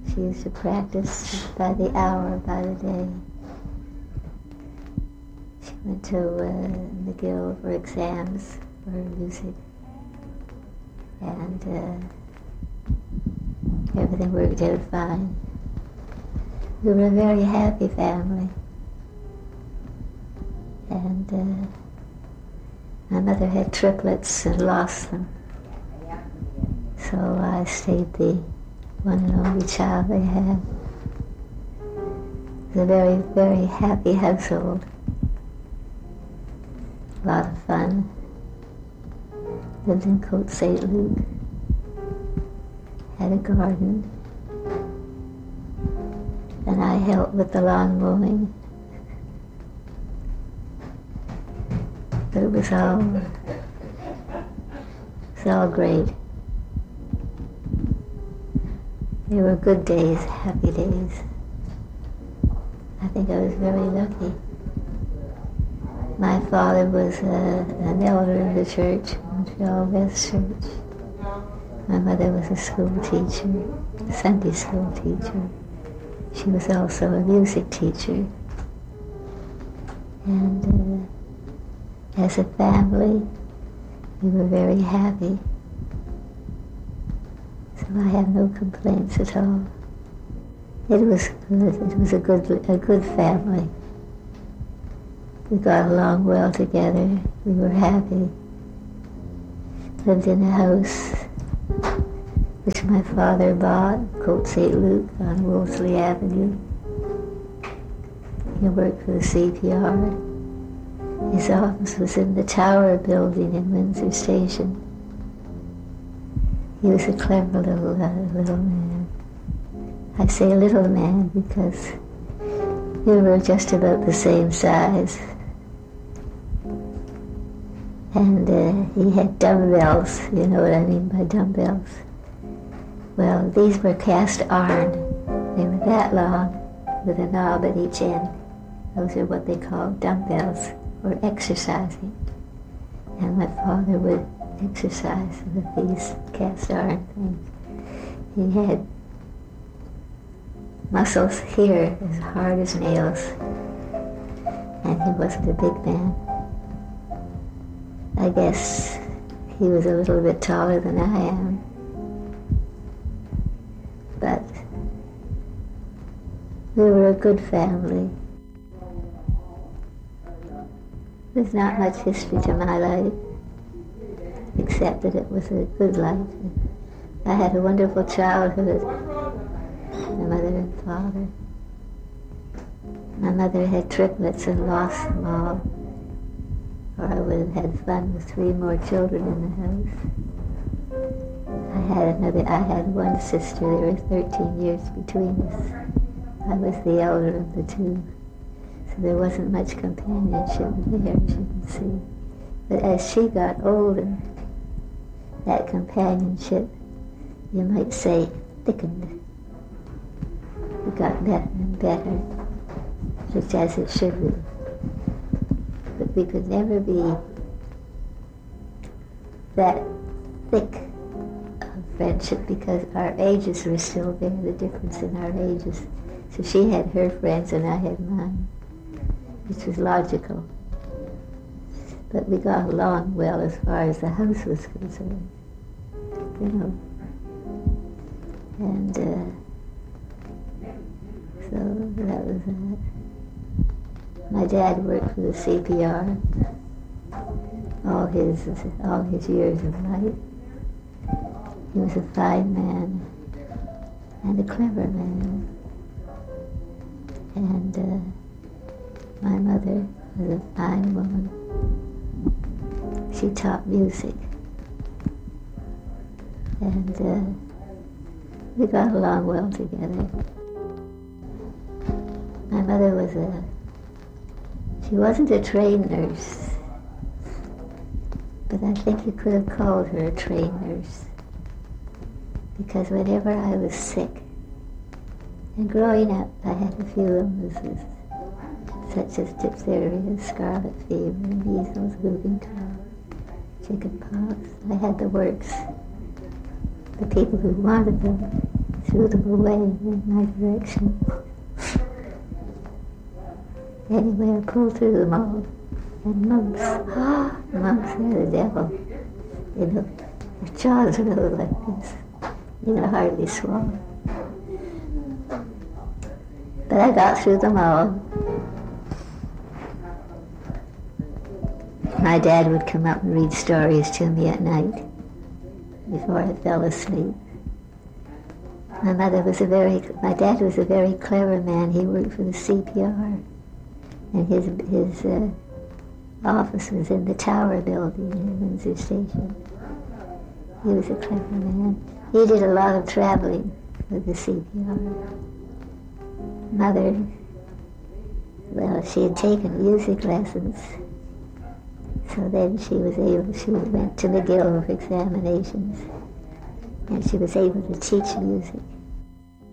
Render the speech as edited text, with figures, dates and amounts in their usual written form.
She used to practice by the hour, by the day. She went to McGill for exams for her music. And everything worked out fine. We were a very happy family. And my mother had triplets and lost them. So I stayed the one and only child they had. It was a very, very happy household. A lot of fun. Lived in Côte Saint-Luc. Had a garden. And I helped with the lawn mowing. But it was all great. They were good days, happy days. I think I was very lucky. My father was an elder in the church, Montreal West Church. My mother was a school teacher, a Sunday school teacher. She was also a music teacher. And as a family, we were very happy. So I have no complaints at all. It was good. It was a good family. We got along well together. We were happy. Lived in a house which my father bought, Côte Saint-Luc on Wolseley Avenue. He worked for the CPR. His office was in the Tower building in Windsor Station. He was a clever little man. I say little man because we were just about the same size. And he had dumbbells, you know what I mean by dumbbells. Well, these were cast iron. They were that long with a knob at each end. Those are what they call dumbbells, or exercising. And my father would exercise with these cast iron things. He had muscles here as hard as nails, and he wasn't a big man. I guess he was a little bit taller than I am, but we were a good family. There's not much history to my life, except that it was a good life. I had a wonderful childhood, my mother and father. My mother had triplets and lost them all, or I would have had fun with 3 more children in the house. I had one sister. There were 13 years between us. I was the elder of the 2. So there wasn't much companionship there, as you can see. But as she got older, that companionship, you might say, thickened. It got better and better, just as it should be. But we could never be that thick of friendship because our ages were still there, the difference in our ages. So she had her friends and I had mine, which was logical. But we got along well as far as the house was concerned, you know. And so that was that. My dad worked for the CPR all his years of life. He was a fine man and a clever man. And my mother was a fine woman. She taught music. And we got along well together. My mother she wasn't a trained nurse, but I think you could have called her a trained nurse. Because whenever I was sick, and growing up I had a few illnesses, such as diphtheria, scarlet fever, measles, whooping cough, chicken pox. I had the works. The people who wanted them threw them away in my direction. Anyway, I pulled through them all. And monks, they're the devil. You know, their jaws are little like this. You can hardly swallow. But I got through them all. My dad would come up and read stories to me at night before I fell asleep. My dad was a very clever man. He worked for the CPR, and his office was in the Tower building in Windsor Station. He was a clever man. He did a lot of traveling with the CPR. Mother, well, she had taken music lessons, so then she went to McGill for examinations, and she was able to teach music.